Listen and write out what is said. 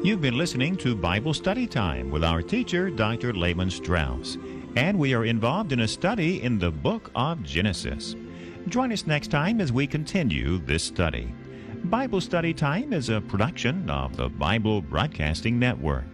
You've been listening to Bible Study Time with our teacher, Dr. Lehman Strauss, and we are involved in a study in the book of Genesis. Join us next time as we continue this study. Bible Study Time is a production of the Bible Broadcasting Network.